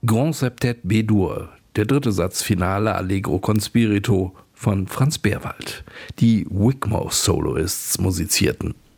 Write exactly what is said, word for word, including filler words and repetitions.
Grand Septet B-Dur, der dritte Satz Finale Allegro con Spirito von Franz Beerwald. Die Wigmore Soloists musizierten.